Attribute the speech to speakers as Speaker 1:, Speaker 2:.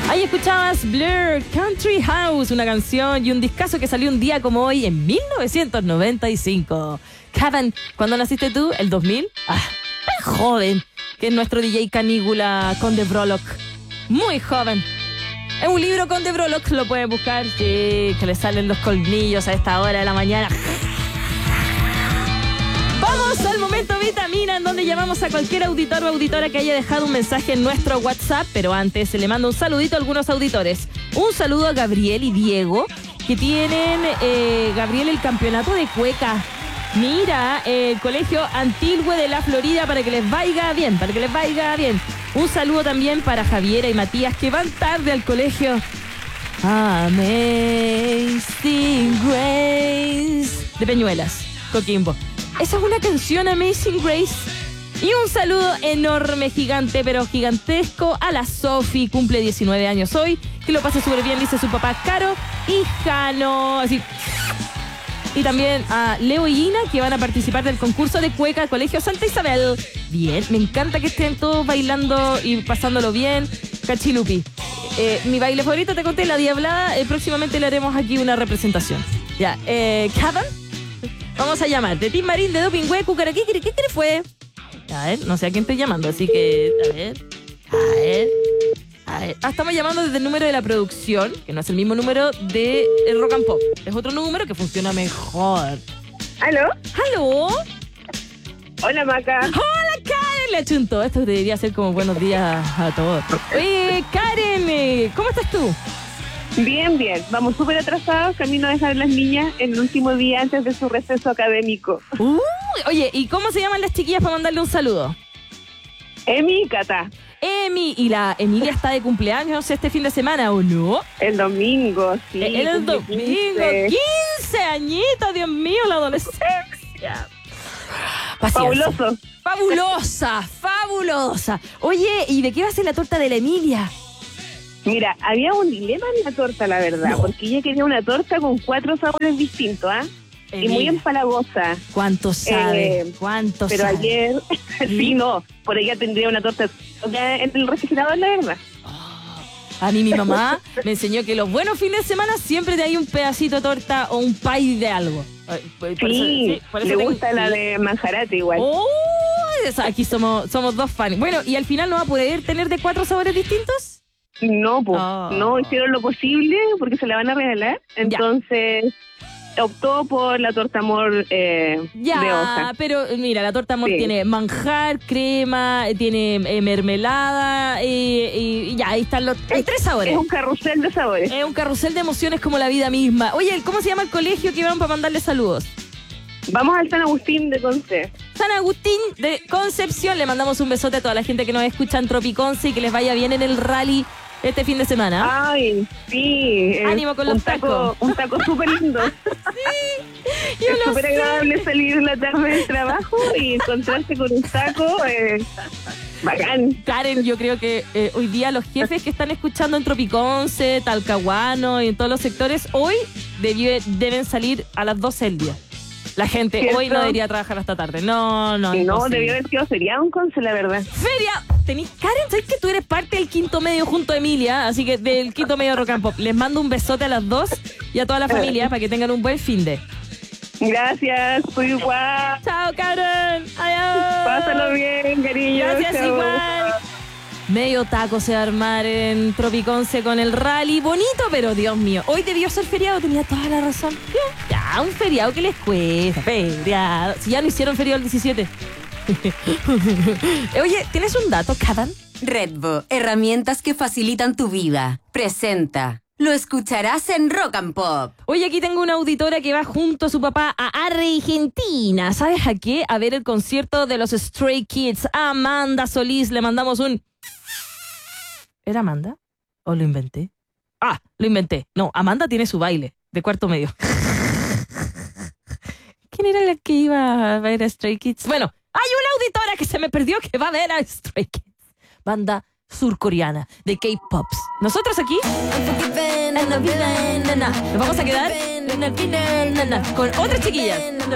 Speaker 1: Ahí escuchabas Blur, Country House, una canción y un discazo que salió un día como hoy en 1995. Kevin, ¿cuándo naciste tú? ¿El 2000? Tan joven, que es nuestro DJ Canígula Conde Brolock. Muy joven. Es un libro Conde Brolock, lo pueden buscar, sí, que le salen los colmillos a esta hora de la mañana. Vamos al momento vitamina, en donde llamamos a cualquier auditor o auditora que haya dejado un mensaje en nuestro WhatsApp, pero antes le mando un saludito a algunos auditores. Un saludo a Gabriel y Diego, que tienen, Gabriel, el campeonato de cueca. Mira, el colegio Antilhue de la Florida, para que les vaya bien, Un saludo también para Javiera y Matías, que van tarde al colegio. Amazing Grace, de Peñuelas, Coquimbo. Esa es una canción, Amazing Grace. Y un saludo enorme, gigante, pero gigantesco, a la Sofi, cumple 19 años hoy. Que lo pase súper bien, dice su papá Caro y Jano. Así. Y también a Leo y Gina, que van a participar del concurso de cueca del Colegio Santa Isabel. Bien, me encanta que estén todos bailando y pasándolo bien. Cachilupi. Mi baile favorito, te conté, la Diablada. Próximamente le haremos aquí una representación. Ya, Kevin, vamos a llamar. De Tim Marín, de Dopingüe, Cucaraquí, ¿qué fue? A ver, no sé a quién estoy llamando, así que, a ver. Estamos llamando desde el número de la producción, que no es el mismo número de el Rock and Pop. Es otro número que funciona mejor.
Speaker 2: ¿Aló?
Speaker 1: ¿Aló?
Speaker 2: Hola, Maca.
Speaker 1: ¡Hola, Karen! Le achuntó. Esto debería ser como buenos días a todos. Oye, Karen, ¿cómo estás tú?
Speaker 2: Bien. Vamos súper atrasados, camino a dejar a las niñas en el último día antes de su receso académico.
Speaker 1: Oye, ¿y cómo se llaman las chiquillas para mandarle un saludo?
Speaker 2: Emi y Cata.
Speaker 1: Emi, y la Emilia está de cumpleaños este fin de semana, ¿o no?
Speaker 2: El domingo, sí.
Speaker 1: El domingo, 15 añitos, Dios mío, la adolescencia. Paciencia. Fabulosa. Oye, ¿y de qué va a ser la torta de la Emilia?
Speaker 2: Mira, había un dilema en la torta, la verdad, porque ella quería una torta con 4 sabores distintos, y muy empalagosa.
Speaker 1: ¿Cuánto sabe?
Speaker 2: Pero ayer, sí, no, por ella tendría una torta en el refrigerador, la verdad.
Speaker 1: A mí mi mamá me enseñó que los buenos fines de semana siempre te hay un pedacito de torta o un pie de algo.
Speaker 2: Por eso le gusta la de manjarate igual.
Speaker 1: Aquí somos dos fans. Bueno, ¿y al final no va a poder tener de 4 sabores distintos?
Speaker 2: No, no hicieron lo posible porque se la van a regalar. Entonces optó por la torta amor de hoja.
Speaker 1: Pero mira, la torta amor tiene manjar, crema, tiene mermelada y ya, ahí están hay 3 sabores.
Speaker 2: Es un carrusel de sabores.
Speaker 1: Es un carrusel de emociones como la vida misma. Oye, ¿cómo se llama el colegio que van para mandarle saludos?
Speaker 2: Vamos al San Agustín de Conce.
Speaker 1: San Agustín de Concepción. Le mandamos un besote a toda la gente que nos escucha en Tropiconce y que les vaya bien en el rally este fin de semana.
Speaker 2: Ay, sí.
Speaker 1: Ánimo con los tacos.
Speaker 2: Un taco súper lindo.
Speaker 1: Sí,
Speaker 2: es súper agradable salir en la tarde del trabajo y encontrarse con un taco. Bacán.
Speaker 1: Karen, yo creo que hoy día los jefes que están escuchando en Tropiconce, Talcahuano y en todos los sectores, hoy deben salir a las 12 del día. La gente ¿cierto? Hoy no debería trabajar hasta tarde. No,
Speaker 2: debió haber sido feriado en Conce, la verdad.
Speaker 1: Karen, ¿sabes que tú eres parte del quinto medio junto a Emilia? Así que del quinto medio Rock and Pop. Les mando un besote a las 2 y a toda la familia para que tengan un buen fin de.
Speaker 2: Gracias, soy igual.
Speaker 1: Chao, Karen. Adiós.
Speaker 2: Pásalo bien, cariño.
Speaker 1: Gracias, chao. Igual. Medio taco se va a armar en Tropiconce con el rally. Bonito, pero Dios mío. Hoy debió ser feriado, tenía toda la razón. Ya, un feriado que les cuesta. Feriado. Si ya no hicieron feriado el 17. Oye, ¿tienes un dato, Kevin?
Speaker 3: Redbo, herramientas que facilitan tu vida. Presenta. Lo escucharás en Rock and Pop.
Speaker 1: Oye, aquí tengo una auditora que va junto a su papá a Argentina. ¿Sabes a qué? A ver el concierto de los Stray Kids. Amanda Solís, le mandamos un... ¿Era Amanda? ¿O lo inventé? Lo inventé. No, Amanda tiene su baile de cuarto medio. ¿Quién era la que iba a ver a Stray Kids? Bueno, hay una auditora que se me perdió que va a ver a Stray Kids. Banda surcoreana de K-Pops. Nosotros aquí nos vamos a quedar con otras chiquillas.